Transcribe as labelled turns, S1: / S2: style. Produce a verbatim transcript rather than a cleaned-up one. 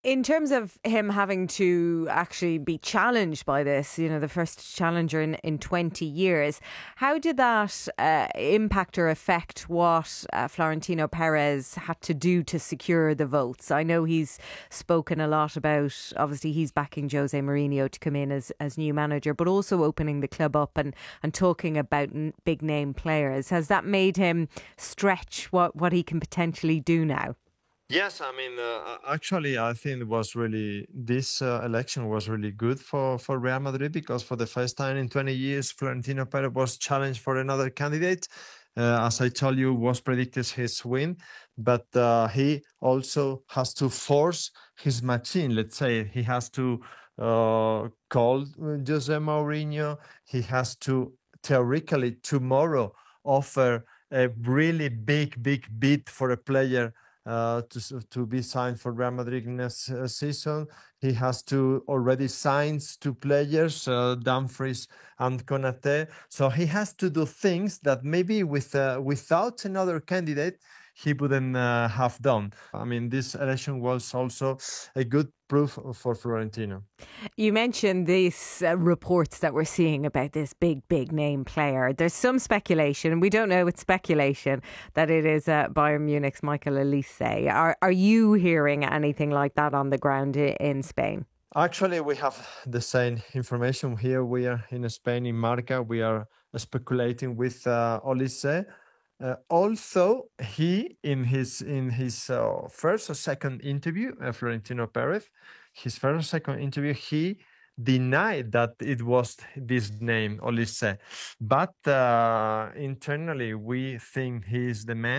S1: In terms of him having to actually be challenged by this, you know, the first challenger in, in twenty years, how did that uh, impact or affect what uh, Florentino Perez had to do to secure the votes? I know he's spoken a lot about, obviously he's backing Jose Mourinho to come in as, as new manager, but also opening the club up and, and talking about n- big name players. Has that made him stretch what, what he can potentially do now?
S2: Yes, I mean, uh, actually, I think it was really this uh, election was really good for, for Real Madrid because for the first time in twenty years, Florentino Perez was challenged for another candidate. Uh, as I told you, was predicted his win, but uh, he also has to force his machine. Let's say he has to uh, call Jose Mourinho. He has to theoretically tomorrow offer a really big, big bid for a player uh, to to be signed for Real Madrid next uh, season. He has to already sign two players, uh, Dumfries and Konate. So he has to do things that maybe with uh, without another candidate he wouldn't uh, have done. I mean, this election was also a good proof for Florentino.
S1: You mentioned these uh, reports that we're seeing about this big, big name player. There's some speculation, and we don't know it's speculation, that it is uh, Bayern Munich's Michael Olise. Are, are you hearing anything like that on the ground i- in Spain?
S2: Actually, we have the same information here. We are in Spain, in Marca. We are speculating with uh, Olise. Uh, also, he in his in his uh, first or second interview, uh, Florentino Perez, his first or second interview, he denied that it was this name Olise, but uh, internally we think he is the man.